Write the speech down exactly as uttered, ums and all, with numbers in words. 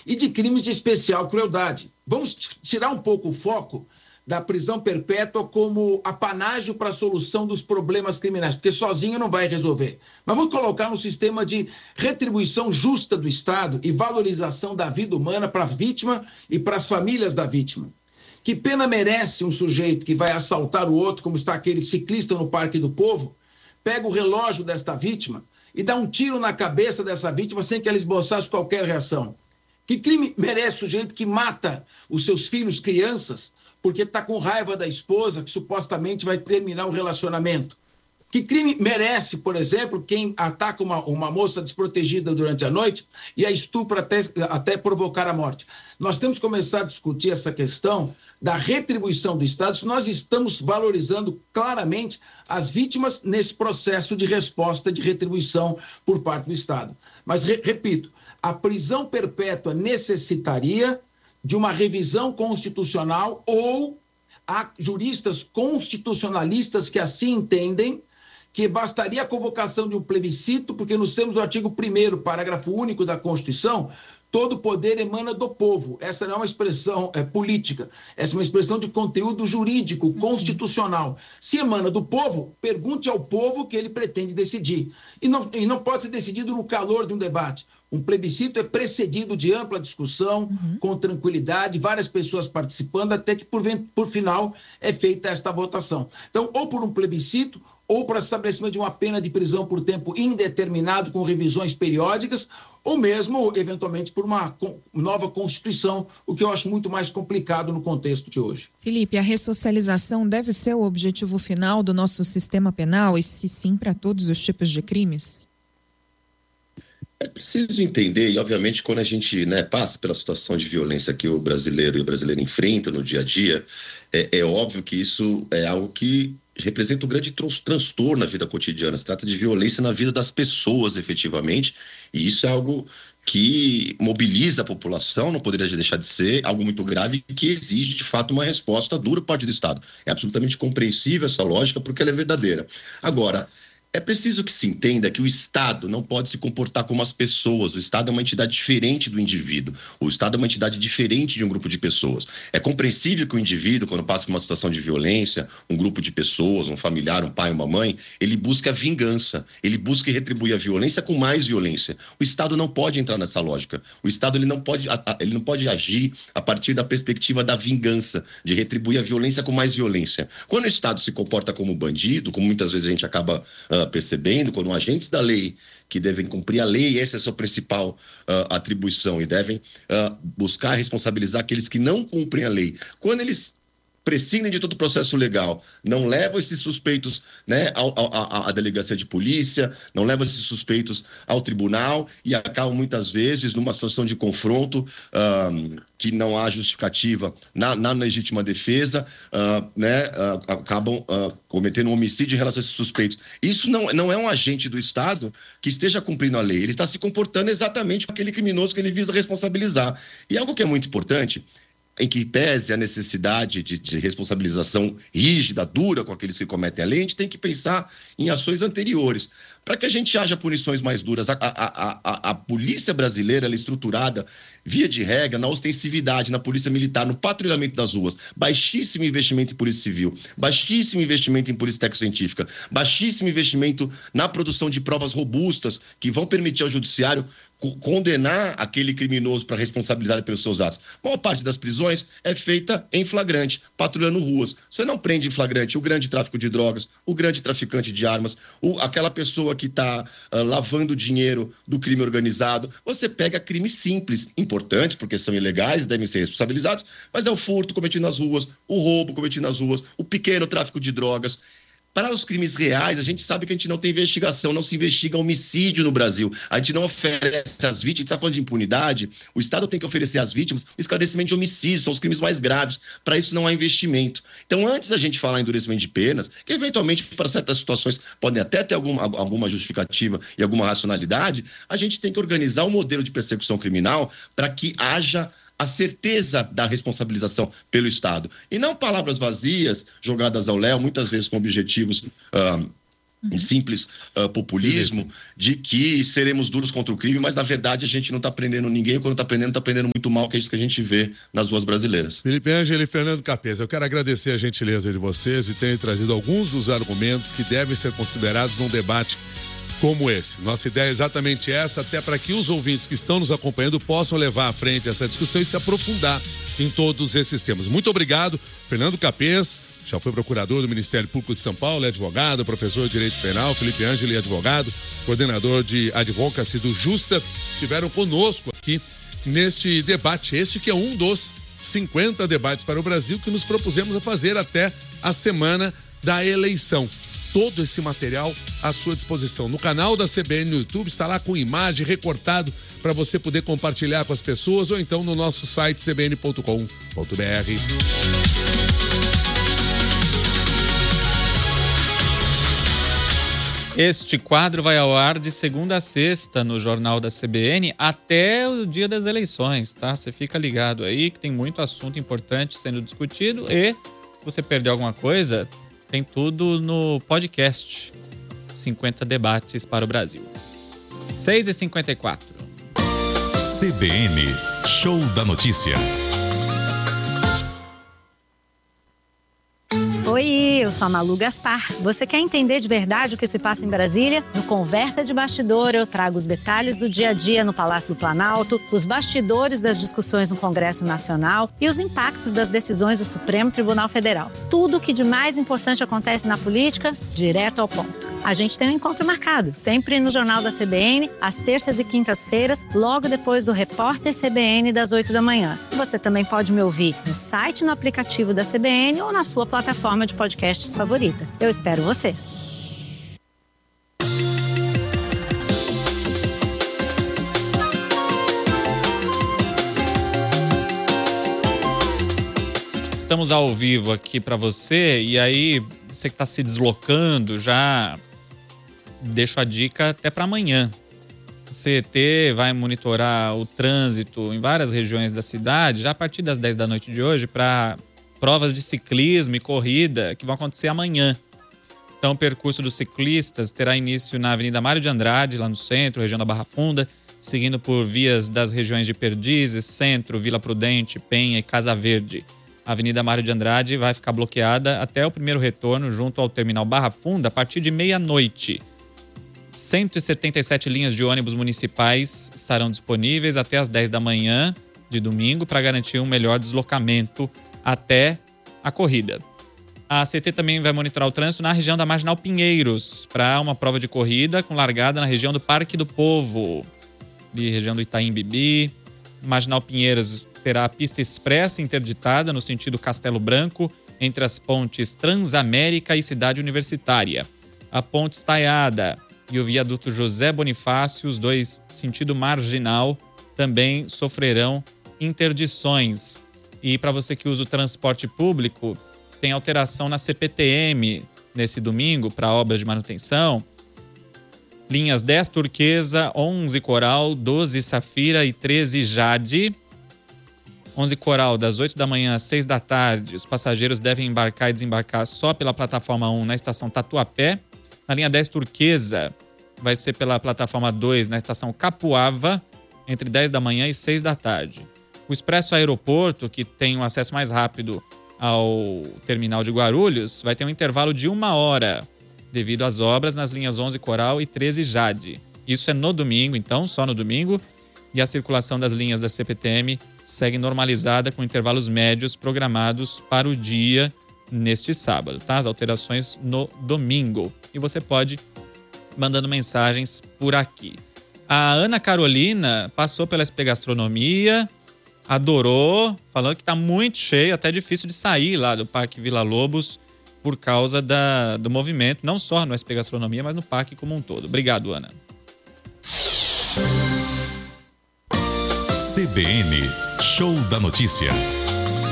e de crimes de especial crueldade. Vamos tirar um pouco o foco da prisão perpétua como apanágio para a solução dos problemas criminais, porque sozinho não vai resolver. Mas vamos colocar um sistema de retribuição justa do Estado e valorização da vida humana para a vítima e para as famílias da vítima. Que pena merece um sujeito que vai assaltar o outro, como está aquele ciclista no Parque do Povo, pega o relógio desta vítima e dá um tiro na cabeça dessa vítima sem que ela esboçasse qualquer reação? Que crime merece o sujeito que mata os seus filhos, crianças, porque está com raiva da esposa, que supostamente vai terminar o relacionamento? Que crime merece, por exemplo, quem ataca uma, uma moça desprotegida durante a noite e a estupra até, até provocar a morte? Nós temos que começar a discutir essa questão da retribuição do Estado, se nós estamos valorizando claramente as vítimas nesse processo de resposta de retribuição por parte do Estado. Mas, re, repito, a prisão perpétua necessitaria de uma revisão constitucional, ou há juristas constitucionalistas que assim entendem que bastaria a convocação de um plebiscito, porque nós temos o artigo primeiro, parágrafo único da Constituição, todo poder emana do povo. Essa não é uma expressão é, política, essa é uma expressão de conteúdo jurídico, constitucional. Se emana do povo, pergunte ao povo o que ele pretende decidir. E não, e não pode ser decidido no calor de um debate. Um plebiscito é precedido de ampla discussão, uhum. com tranquilidade, várias pessoas participando, até que, por, por final, é feita esta votação. Então, ou por um plebiscito, ou para estabelecimento de uma pena de prisão por tempo indeterminado, com revisões periódicas, ou mesmo, eventualmente, por uma nova Constituição, o que eu acho muito mais complicado no contexto de hoje. Felipe, a ressocialização deve ser o objetivo final do nosso sistema penal, e se sim, para todos os tipos de crimes? É preciso entender, e obviamente quando a gente, né, passa pela situação de violência que o brasileiro e o brasileiro enfrentam no dia a dia, é, é óbvio que isso é algo que representa um grande trans- transtorno na vida cotidiana. Se trata de violência na vida das pessoas, efetivamente, e isso é algo que mobiliza a população, não poderia deixar de ser algo muito grave e que exige, de fato, uma resposta dura por parte do Estado. É absolutamente compreensível essa lógica, porque ela é verdadeira. Agora, é preciso que se entenda que o Estado não pode se comportar como as pessoas. O Estado é uma entidade diferente do indivíduo. O Estado é uma entidade diferente de um grupo de pessoas. É compreensível que o indivíduo, quando passa por uma situação de violência, um grupo de pessoas, um familiar, um pai, uma mãe, ele busca a vingança. Ele busca retribuir a violência com mais violência. O Estado não pode entrar nessa lógica. O Estado ele não pode, ele não pode agir a partir da perspectiva da vingança, de retribuir a violência com mais violência. Quando o Estado se comporta como bandido, como muitas vezes a gente acaba Uh, percebendo, quando agentes da lei que devem cumprir a lei, essa é a sua principal uh, atribuição, e devem uh, buscar responsabilizar aqueles que não cumprem a lei. Quando eles prescindem de todo o processo legal, não levam esses suspeitos, né, à delegacia de polícia, não levam esses suspeitos ao tribunal e acabam muitas vezes numa situação de confronto um, que não há justificativa na, na legítima defesa, uh, né, uh, acabam uh, cometendo um homicídio em relação a esses suspeitos. Isso não, não é um agente do Estado que esteja cumprindo a lei, ele está se comportando exatamente como aquele criminoso que ele visa responsabilizar. E algo que é muito importante, em que pese a necessidade de, de responsabilização rígida, dura com aqueles que cometem a lei, a gente tem que pensar em ações anteriores. Para que a gente haja punições mais duras, a, a, a, a polícia brasileira ela é estruturada, via de regra, na ostensividade, na polícia militar, no patrulhamento das ruas. Baixíssimo investimento em polícia civil, baixíssimo investimento em polícia técnico-científica, baixíssimo investimento na produção de provas robustas que vão permitir ao judiciário condenar aquele criminoso para responsabilizar pelos seus atos. A maior parte das prisões é feita em flagrante, patrulhando ruas. Você não prende em flagrante o grande tráfico de drogas, o grande traficante de armas, o, aquela pessoa que está uh, lavando dinheiro do crime organizado. Você pega crimes simples, importantes, porque são ilegais, devem ser responsabilizados, mas é o furto cometido nas ruas, o roubo cometido nas ruas, o pequeno tráfico de drogas. Para os crimes reais, a gente sabe que a gente não tem investigação, não se investiga homicídio no Brasil. A gente não oferece às vítimas, a gente está falando de impunidade, o Estado tem que oferecer às vítimas esclarecimento de homicídio, são os crimes mais graves. Para isso não há investimento. Então, antes da gente falar em endurecimento de penas, que eventualmente para certas situações podem até ter alguma, alguma justificativa e alguma racionalidade, a gente tem que organizar um modelo de persecução criminal para que haja a certeza da responsabilização pelo Estado. E não palavras vazias, jogadas ao léu, muitas vezes com objetivos uh, um simples uh, populismo de que seremos duros contra o crime, mas na verdade a gente não está prendendo ninguém, quando está prendendo, está prendendo muito mal, que é isso que a gente vê nas ruas brasileiras. Felipe Ângelo e Fernando Capês, eu quero agradecer a gentileza de vocês e terem trazido alguns dos argumentos que devem ser considerados num debate como esse. Nossa ideia é exatamente essa, até para que os ouvintes que estão nos acompanhando possam levar à frente essa discussão e se aprofundar em todos esses temas. Muito obrigado, Fernando Capês, já foi procurador do Ministério Público de São Paulo, é advogado, professor de Direito Penal, Felipe Ângelo é advogado, coordenador de Advocacy do Justa, estiveram conosco aqui neste debate, este que é um dos cinquenta debates para o Brasil que nos propusemos a fazer até a semana da eleição. Todo esse material à sua disposição. No canal da C B N no YouTube, está lá com imagem, recortado, para você poder compartilhar com as pessoas, ou então no nosso site c b n ponto com ponto b r. Este quadro vai ao ar de segunda a sexta no Jornal da C B N até o dia das eleições, tá? Você fica ligado aí que tem muito assunto importante sendo discutido e se você perdeu alguma coisa, tem tudo no podcast cinquenta Debates para o Brasil. seis e cinquenta e quatro. C B N, Show da Notícia. Oi, eu sou a Malu Gaspar. Você quer entender de verdade o que se passa em Brasília? No Conversa de Bastidor, eu trago os detalhes do dia a dia no Palácio do Planalto, os bastidores das discussões no Congresso Nacional e os impactos das decisões do Supremo Tribunal Federal. Tudo o que de mais importante acontece na política, direto ao ponto. A gente tem um encontro marcado, sempre no Jornal da C B N, às terças e quintas-feiras, logo depois do Repórter C B N das oito da manhã. Você também pode me ouvir no site, no aplicativo da C B N ou na sua plataforma de podcasts favorita. Eu espero você. Estamos ao vivo aqui para você e aí você que está se deslocando já deixo a dica até para amanhã. A C E T vai monitorar o trânsito em várias regiões da cidade já a partir das dez da noite de hoje para provas de ciclismo e corrida que vão acontecer amanhã. Então o percurso dos ciclistas terá início na Avenida Mário de Andrade, lá no centro, região da Barra Funda, seguindo por vias das regiões de Perdizes, Centro, Vila Prudente, Penha e Casa Verde. A Avenida Mário de Andrade vai ficar bloqueada até o primeiro retorno junto ao terminal Barra Funda a partir de meia-noite. cento e setenta e sete linhas de ônibus municipais estarão disponíveis até as dez da manhã de domingo para garantir um melhor deslocamento até a corrida. A C E T também vai monitorar o trânsito na região da Marginal Pinheiros para uma prova de corrida com largada na região do Parque do Povo, de região do Itaim Bibi. Marginal Pinheiros terá a pista expressa interditada no sentido Castelo Branco, entre as pontes Transamérica e Cidade Universitária. A ponte Estaiada e o viaduto José Bonifácio, os dois sentido marginal, também sofrerão interdições. E para você que usa o transporte público, tem alteração na C P T M nesse domingo para obras de manutenção. Linhas dez Turquesa, onze Coral, doze Safira e treze Jade. onze Coral, das oito da manhã às seis da tarde, os passageiros devem embarcar e desembarcar só pela plataforma um na estação Tatuapé. Na linha dez Turquesa, vai ser pela plataforma dois na estação Capuava, entre dez da manhã e seis da tarde. O Expresso Aeroporto, que tem um acesso mais rápido ao terminal de Guarulhos, vai ter um intervalo de uma hora, devido às obras nas linhas onze Coral e treze Jade. Isso é no domingo, então, só no domingo. E a circulação das linhas da C P T M segue normalizada com intervalos médios programados para o dia neste sábado, tá? As alterações no domingo. E você pode mandando mensagens por aqui. A Ana Carolina passou pela S P Gastronomia, adorou, falando que está muito cheio, até difícil de sair lá do Parque Vila Lobos por causa da, do movimento, não só no S P Gastronomia, mas no parque como um todo. Obrigado, Ana. C B N, Show da Notícia.